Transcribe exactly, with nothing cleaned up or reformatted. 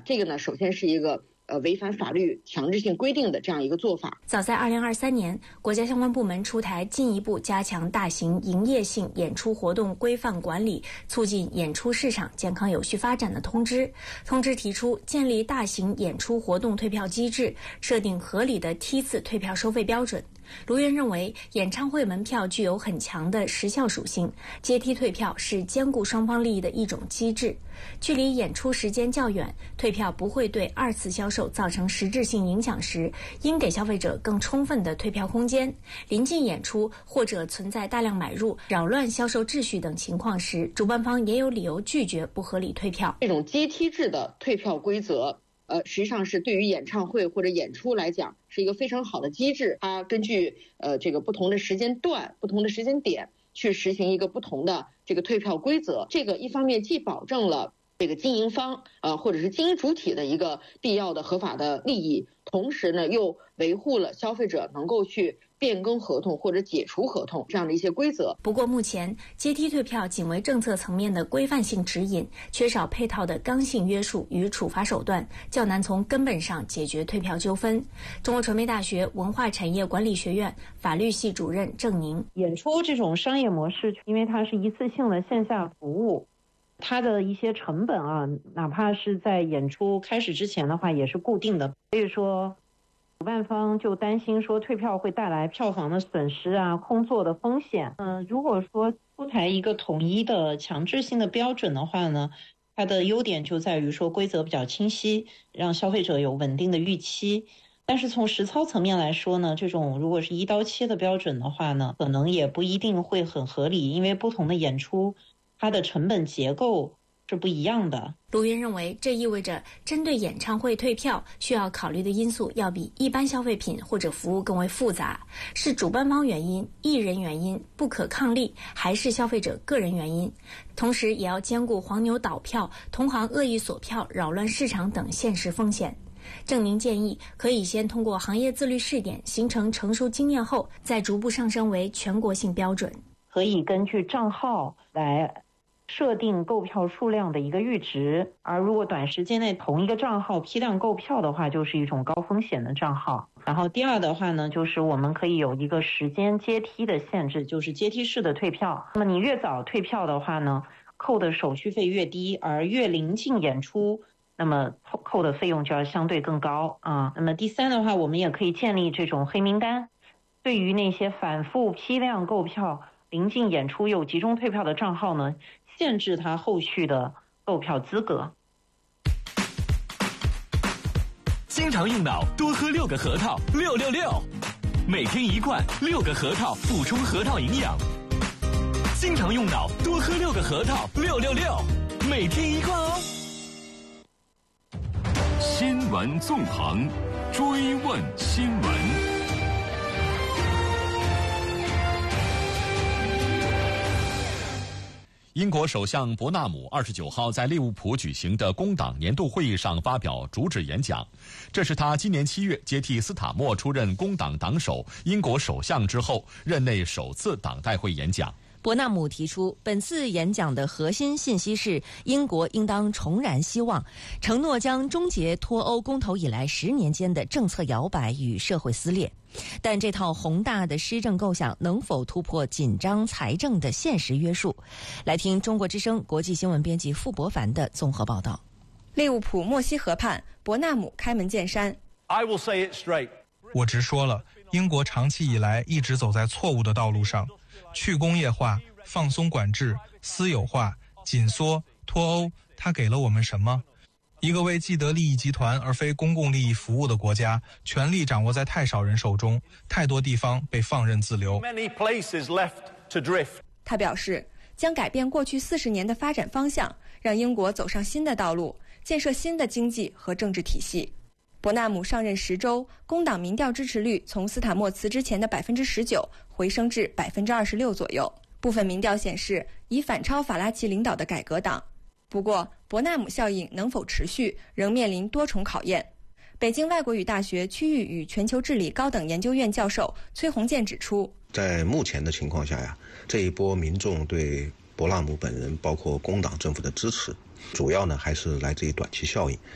这个呢，首先是一个呃违反法律强制性规定的这样一个做法。 早在二零二三年，国家相关部门出台进一步加强大型营业性演出活动规范管理，促进演出市场健康有序发展的通知。通知提出，建立大型演出活动退票机制，设定合理的梯次退票收费标准。卢源认为，演唱会门票具有很强的时效属性，阶梯退票是兼顾双方利益的一种机制。距离演出时间较远，退票不会对二次销售造成实质性影响时，应给消费者更充分的退票空间。临近演出或者存在大量买入、扰乱销售秩序等情况时，主办方也有理由拒绝不合理退票。 这种阶梯制的退票规则呃，实际上是对于演唱会或者演出来讲是一个非常好的机制。它根据呃这个不同的时间段、不同的时间点去实行一个不同的这个退票规则。这个一方面既保证了这个经营方呃或者是经营主体的一个必要的合法的利益，同时呢又维护了消费者能够去变更合同或者解除合同这样的一些规则。 不过目前阶梯退票仅为政策层面的规范性指引，缺少配套的刚性约束与处罚手段，较难从根本上解决退票纠纷。中国传媒大学文化产业管理学院法律系主任郑宁， 演出这种商业模式，因为它是一次性的线下服务，它的一些成本啊，哪怕是在演出开始之前的话也是固定的，所以说主办方就担心说退票会带来票房的损失啊、空座的风险。嗯、呃，如果说出台一个统一的强制性的标准的话呢，它的优点就在于说规则比较清晰，让消费者有稳定的预期。但是从实操层面来说呢，这种如果是一刀切的标准的话呢，可能也不一定会很合理，因为不同的演出它的成本结构是不一样的。 卢云认为，这意味着针对演唱会退票需要考虑的因素要比一般消费品或者服务更为复杂，是主办方原因、艺人原因、不可抗力，还是消费者个人原因？同时也要兼顾黄牛倒票、同行恶意锁票、扰乱市场等现实风险。郑宁建议，可以先通过行业自律试点，形成成熟经验后，再逐步上升为全国性标准。 可以根据账号来设定购票数量的一个阈值，而如果短时间内同一个账号批量购票的话，就是一种高风险的账号。然后第二的话呢，就是我们可以有一个时间阶梯的限制，就是阶梯式的退票。那么你越早退票的话呢，扣的手续费越低，而越临近演出，那么扣的费用就要相对更高啊。那么第三的话，我们也可以建立这种黑名单，对于那些反复批量购票、临近演出又集中退票的账号呢，限制他后续的购票资格。 经常用脑，多喝六个核桃，六六六，每天一罐，六个核桃，补充核桃营养。经常用脑，多喝六个核桃，六六六，每天一罐哦。 新闻纵横，追问新闻。 英国首相伯纳姆二十九号在利物浦举行的工党年度会议上发表主旨演讲，这是他今年七月接替斯塔默出任工党党首、英国首相之后，任内首次党代会演讲。 伯纳姆提出，本次演讲的核心信息是英国应当重燃希望，承诺将终结脱欧公投以来十年间的政策摇摆与社会撕裂。但这套宏大的施政构想能否突破紧张财政的现实约束？来听中国之声国际新闻编辑傅博凡的综合报道。 利物浦莫西河畔，伯纳姆开门见山。 I will say it straight. 我直说了，英国长期以来一直走在错误的道路上。去工业化、放松管制、私有化、紧缩、脱欧，它给了我们什么？一个为既得利益集团而非公共利益服务的国家，权力掌握在太少人手中，太多地方被放任自流。 他表示，将改变过去四十年的发展方向，让英国走上新的道路，建设新的经济和政治体系。伯纳姆上任十周，工党民调支持率从斯塔默辞职前的百分之十九回升至百分之二十六左右。部分民调显示，已反超法拉奇领导的改革党。不过，伯纳姆效应能否持续，仍面临多重考验。北京外国语大学区域与全球治理高等研究院教授崔洪建指出， 在目前的情况下呀，这一波民众对伯纳姆本人，包括工党政府的支持，主要呢还是来自于短期效应。